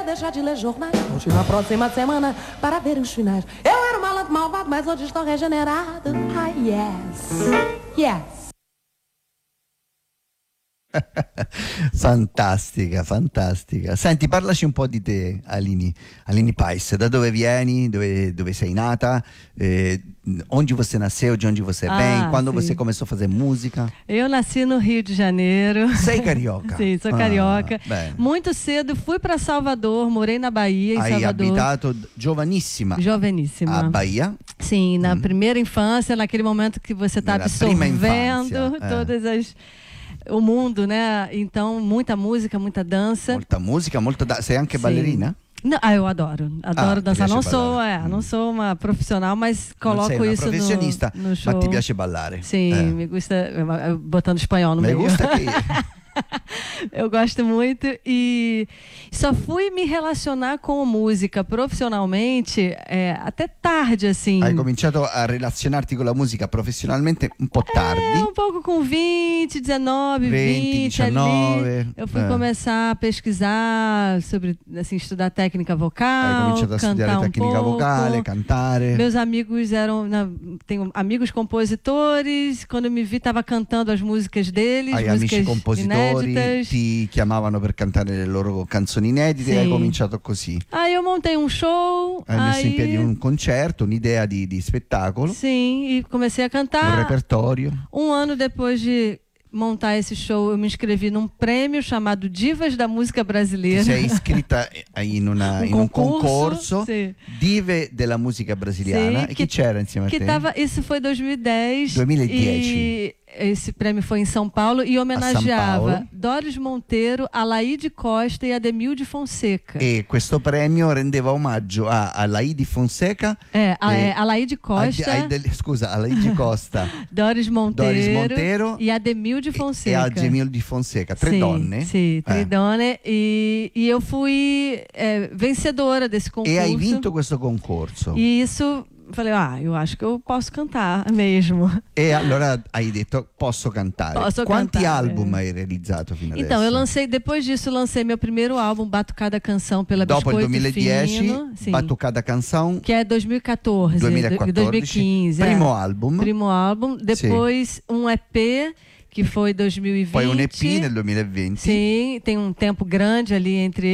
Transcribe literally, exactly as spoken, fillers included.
deixar de ler jornais. Volte na próxima semana para ver os finais. Eu era um malandro malvado, mas hoje estou regenerado. Ah, yes. Yes. Fantastica, fantastica. Senti, parlaci un po' di te, Aline, Aline Pais. Da dove vieni? Dove, dove sei nata? Eh, onde você nasceu? De onde você Ah, vem? Quando sim. você começou a fazer música? Eu nasci no Rio de Janeiro. Sei carioca? Sim, sou carioca. Ah, bene. Muito cedo fui para Salvador, morei na Bahia, em Hai Salvador. abitato giovanissima Joveníssima. a Bahia? Sim, na primeira infância, naquele momento que você está Nella prima absorvendo infância, é. todas as o mundo, né? Então, muita música, muita dança. Molta musica, molto da... Sei anche Sim. ballerina? Não, ah, eu adoro. Adoro Ah, dançar. ti Não piace sou, ballare. é, não sou uma profissional, mas Non coloco sei una isso professionista, no, no show. ma ti piace ballare. Sim, Eh. me gusta, botando espanhol no Me meio. gusta che... Eu gosto muito e só fui me relacionar com música profissionalmente é, até tarde, assim. Hai cominciato a relazionarti con la musica professionalmente un po' É, tardi. um pouco com vinte, dezenove, vinte, vinte diciannove, ali. Eu fui é. começar a pesquisar sobre, assim, estudar técnica Hai vocal, cominciato a studiare cantar um tecnica pouco. vocale, cantare. Meus amigos eram, na, tenho amigos compositores. Quando eu me vi, estava cantando as músicas deles, Hai músicas amici compositori, inéditas. ti chiamavano per cantare le loro canzoni inedite e hai Sì. cominciato così. Aí eu montei um show. Hai messo aí, in piedi un concerto, un'idea di, di spettacolo, Sim, e comecei a un cantar. repertorio. Um ano depois de montar esse show, eu me inscrevi num prêmio chamado Divas da Música Ti Brasileira. sei iscritta in, una- Un in un concorso, concorso sì. Dive della musica brasiliana. Sì, e chi che- c'era insieme a Que te? tava, isso foi dois mil e dez. duemiladieci. E esse prêmio foi em São Paulo e homenageava Paulo. Doris Monteiro, Alaide Costa e Ademilde Fonseca. E questo premio rendeva omaggio a, a Laidi Fonseca, É, a, e- é, Alaide Costa, a- a- del- scusa, a Laidi Costa Doris Monteiro, Doris Monteiro e Ademilde e Fonseca. a Gemilde Fonseca, tre Sim, donne. Sim, Eh. tre donne. E, e eu fui é, vencedora desse concurso. E hai vinto questo concorso. E isso, falei, ah, eu acho que eu posso cantar mesmo. E allora hai detto posso cantare. Posso Quanti cantare. album hai realizzato fino adesso? Então, eu lancei, depois disso, lancei meu primeiro álbum, Batucada Canção, pela Dopo il Biscoito duemiladieci, Fino. Sim, Batucada Canção, que é dois mil e quatorze, duemilaquattordici, dois mil e quinze. primo é. album, Primo álbum. Depois, um E P, que foi dois mil e vinte. poi un E P nel duemilaventi. Sim, tem um tempo grande ali entre